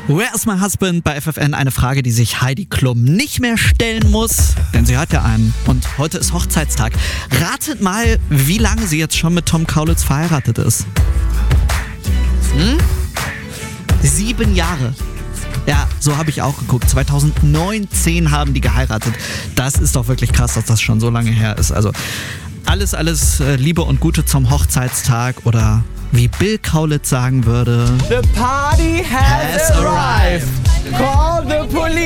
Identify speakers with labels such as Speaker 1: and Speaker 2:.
Speaker 1: Where's my husband bei FFN? Eine Frage, die sich Heidi Klum nicht mehr stellen muss, denn sie hat ja einen. Und heute ist Hochzeitstag. Ratet mal, wie lange sie jetzt schon mit Tom Kaulitz verheiratet ist. 7 Jahre. Ja, so habe ich auch geguckt. 2019 haben die geheiratet. Das ist doch wirklich krass, dass das schon so lange her ist. Also alles Liebe und Gute zum Hochzeitstag oder wie Bill Kaulitz sagen würde:
Speaker 2: The party has arrived. Call the police.